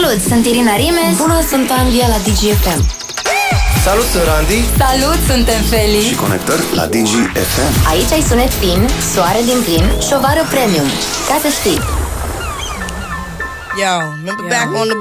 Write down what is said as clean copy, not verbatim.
Salut, sunt Irina Rimes. Bună, sunt Andia la DGFM. Salut, sunt Randy. Salut, suntem Feli. Și conectări la DGFM. Aici ai sunet fin, soare din plin, șovară premium. Ca să știi. Yo, remember back on the